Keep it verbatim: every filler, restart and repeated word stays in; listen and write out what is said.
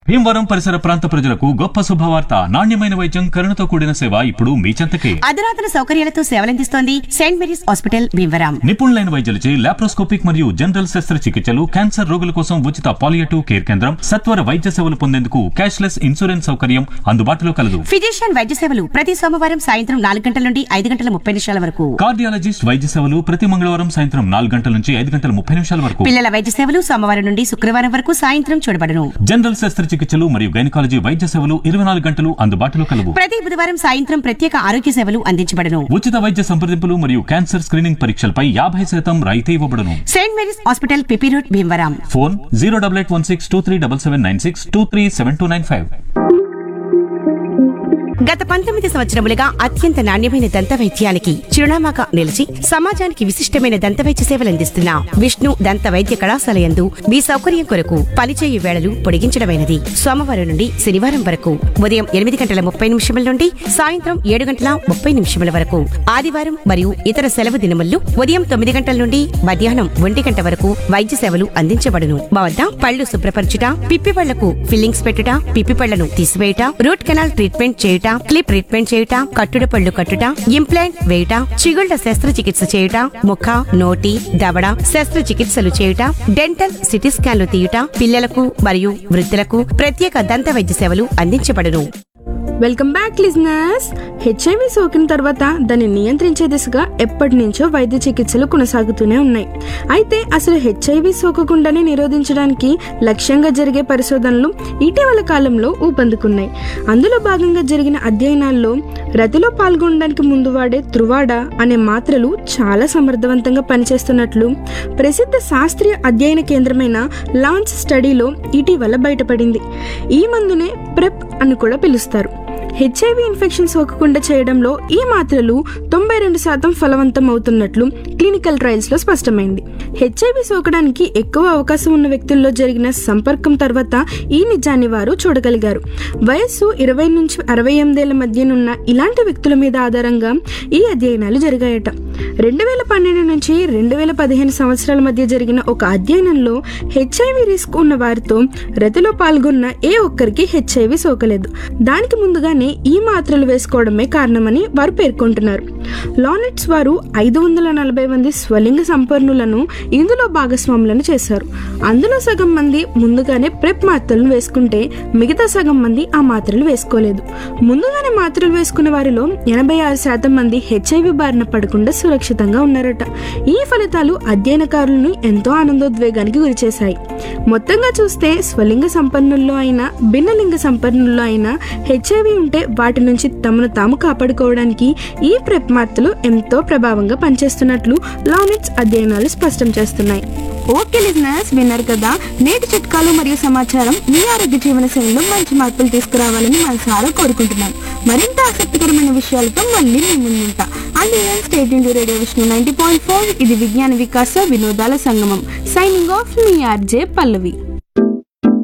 భీమవరం పరిసర ప్రాంత ప్రజలకు గొప్ప శుభవార్త. నాణ్యమైన వైద్యం, కరుణతో కూడిన సేవ ఇప్పుడు మీ చెంతకే. అధునాతన సౌకర్యాలతో సేవలందిస్తోంది సెయింట్ మేరీస్ హాస్పిటల్ భీమవరం. నిపుణులైన వైద్యులచే లాప్రోస్కోపిక్ మరియు జనరల్ శస్త్రచికిత్సలు, క్యాన్సర్ రోగుల కోసం ఉచిత పాలియేటివ్ కేర్ కేంద్రం, సత్వర వైద్య సేవలు పొందేందుకు క్యాష్లెస్ ఇన్సూరెన్స్ సౌకర్యం అందుబాటులో కలదు. ఫిజిషియన్ వైద్య సేవలు ప్రతి సోమవారం సాయంత్రం నాలుగు గంటల నుండి ఐదు గంటల ముప్పై నిమిషాల వరకు. కార్డియాలజిస్ట్ వైద్య సేవలు ప్రతి మంగళవారం సాయంత్రం నాలుగు గంటల నుంచి ఐదు గంటల ముప్పై నిమిషాల వరకు. పిల్లల వైద్య సేవలు సోమవారం నుండి శుక్రవారం వరకు సాయంత్రం చూడబడును. జనరల్ శస్త్రచికిత్సలు మరియు గైనకాలజీ వైద్య సేవలు ఇరవై నాలుగు గంటలు అందుబాటులో కలవు. ప్రతి బుధవారం సాయంత్రం ప్రత్యేక ఆరోగ్య సేవలు అందించబడును. ఉచిత వైద్య సంప్రదింపులు మరియు క్యాన్సర్ స్క్రీనింగ్ పరీక్షలపై యాభై శాతం రాయితీ ఇవ్వబడును. Saint Mary's hospital PP road Bhimavaram. Phone zero double eight one six two three double seven nine six two three seven two nine five. గత పంతొమ్మిది సంవత్సరములుగా అత్యంత నాణ్యమైన దంత వైద్యానికి చిరునామాగా నిలిచి సమాజానికి విశిష్టమైన దంత వైద్య సేవలందిస్తున్న విష్ణు దంత వైద్య కళాశాల యందు మీ సౌకర్యం కొరకు పనిచేయు వేళలు పొడిగించడమైనది. సోమవారం నుండి శనివారం వరకు ఉదయం ఎనిమిది గంటల ముప్పై నిమిషముల నుండి సాయంత్రం ఏడు గంటల ముప్పై నిమిషముల వరకు. ఆదివారం మరియు ఇతర సెలవు దినముల్లో ఉదయం తొమ్మిది గంటల నుండి మధ్యాహ్నం ఒంటి గంట వరకు వైద్య సేవలు అందించబడును. మా వద్ద పళ్లు శుభ్రపరచుట, పిప్పి పళ్లకు ఫిల్లింగ్స్ పెట్టుట, పిప్పి పళ్లను తీసివేయుట, రూట్ కెనాల్ ట్రీట్మెంట్ చేయుట, క్లిప్ ట్రీట్మెంట్ చేయుట, కట్టుడు పళ్ళు కట్టుట, ఇంప్లాంట్ వేయుట, చిగుళ్ల శస్త్రచికిత్స చేయుట, ముఖ, నోటి, దవడ శస్త్రచికిత్సలు చేయుట, డెంటల్ సిటీ స్కాన్లు తీయుట, పిల్లలకు మరియు వృద్ధులకు ప్రత్యేక దంత వైద్య సేవలు అందించబడును. Welcome back listeners. హెచ్ఐవి సోకిన తర్వాత దాన్ని నియంత్రించే దిశగా ఎప్పటి నుంచో వైద్య చికిత్సలు కొనసాగుతూనే ఉన్నాయి. అయితే అసలు హెచ్ఐవి సోకకుండానే నిరోధించడానికి లక్ష్యంగా జరిగే పరిశోధనలు ఇటీవల కాలంలో ఊపందుకున్నాయి. అందులో భాగంగా జరిగిన అధ్యయనాల్లో రతిలో పాల్గొనడానికి ముందు వాడే త్రువాడా అనే మాత్రలు చాలా సమర్థవంతంగా పనిచేస్తున్నట్లు ప్రసిద్ధ శాస్త్రీయ అధ్యయన కేంద్రమైన లాన్స్ స్టడీలో ఇటీవల బయటపడింది. ఈ మందునే ప్రెప్ అని కూడా పిలుస్తారు. హెచ్ఐవి ఇన్ఫెక్షన్ సోకకుండా చేయడంలో ఈ మాత్రలు తొంభై రెండు శాతం ఫలవంతం అవుతున్నట్లు క్లినికల్ ట్రయల్స్ లో స్పష్టమైంది. హెచ్ఐవి సోకడానికి ఎక్కువ అవకాశం ఉన్న వ్యక్తుల్లో జరిగిన సంపర్కం తర్వాత ఈ నిజాన్ని వారు చూడగలిగారు. వయస్సు ఇరవై నుంచి అరవై ఎనిమిదేళ్ల మధ్యనున్న ఇలాంటి వ్యక్తుల మీద ఆధారంగా ఈ అధ్యయనాలు జరిగాయట. రెండు వేల పన్నెండు నుంచి రెండు వేల పదిహేను సంవత్సరాల మధ్య జరిగిన ఒక అధ్యయనంలో హెచ్ఐవి రిస్క్ ఉన్న వారితో రతిలో పాల్గొన్న ఏ ఒక్కరికి హెచ్ఐవి సోకలేదు. దానికి ముందుగానే ఈ మాత్రలు వేసుకోవడమే కారణమని వారు పేర్కొంటున్నారు. లానెట్స్ వారు ఐదు వందల నలభై మంది స్వలింగ సంపన్నులను ఇందులో భాగస్వాములను చేశారు. అందులో సగం మంది ముందుగానే ప్రెప్ మాత్రలను వేసుకుంటే మిగతా సగం మంది ఆ మాత్రలు వేసుకోలేదు. ముందుగానే మాత్రలు వేసుకున్న వారిలో ఎనభై ఆరు శాతం మంది హెచ్ఐవి బారిన పడకుండా సురక్షితంగా ఉన్నారట. ఈ ఫలితాలు అధ్యయనకారులను ఎంతో ఆనందోద్వేగానికి గురిచేశాయి. మొత్తంగా చూస్తే స్వలింగ సంపన్నుల్లో అయినా భిన్నలింగ సంపన్నుల్లో అయినా హెచ్ఐవి ఉంటే వాటి నుంచి తమను తాము కాపాడుకోవడానికి ఈ ప్రెప్ మాత్రలు ఎంతో ప్రభావంగా పనిచేస్తున్నట్లు లానెట్స్ అధ్యయనాలు స్పష్టం చేస్తున్నాయి. ఓకే లిజనర్స్, విన్నారు కదా. నేటి చిట్కాలు మరియు సమాచారం మీ ఆరోగ్య జీవన శైలిలో మంచి మార్పులు తీసుకురావాలని మనసారా కోరుకుంటున్నాను. మరింత ఆసక్తికరమైన విషయాలతో మళ్ళీ మీ ముందుంటా. And state into radio Vishnu ninety point four. ఇది విజ్ఞాన వికాస వినోదాల సంగమం. సైనింగ్ ఆఫ్ మీ ఆర్జే పల్లవి.